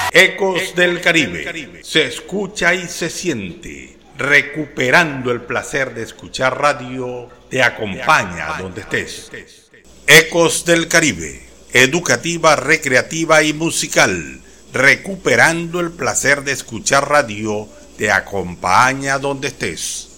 Ecos del Caribe. Se escucha y se siente. Recuperando el placer de escuchar radio, te acompaña donde estés. Ecos del Caribe. Educativa, recreativa y musical. Recuperando el placer de escuchar radio, te acompaña donde estés.